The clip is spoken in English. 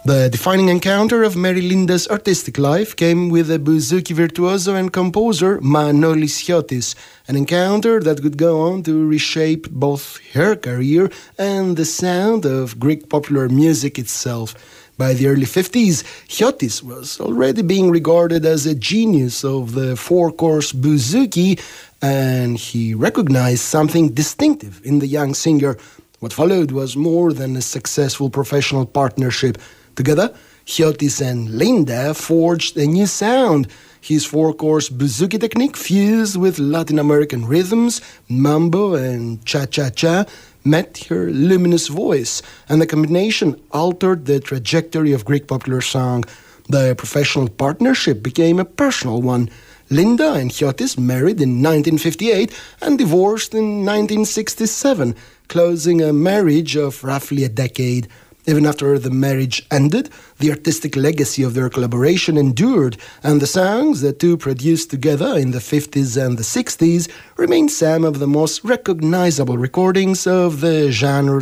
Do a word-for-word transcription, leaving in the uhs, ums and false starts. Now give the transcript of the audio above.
The defining encounter of Mary Linda's artistic life came with the bouzouki virtuoso and composer Manolis Chiotis, an encounter that would go on to reshape both her career and the sound of Greek popular music itself. By the early fifties, Chiotis was already being regarded as a genius of the four-course bouzouki, and he recognized something distinctive in the young singer. What followed was more than a successful professional partnership. Together, Chiotis and Linda forged a new sound. His four-course bouzouki technique, fused with Latin American rhythms, mambo and cha-cha-cha, met her luminous voice, and the combination altered the trajectory of Greek popular song. The professional partnership became a personal one. Linda and Chiotis married in nineteen fifty-eight and divorced in nineteen sixty-seven, closing a marriage of roughly a decade. Even after the marriage ended, the artistic legacy of their collaboration endured, and the songs the two produced together in the fifties and the sixties remain some of the most recognizable recordings of the genre's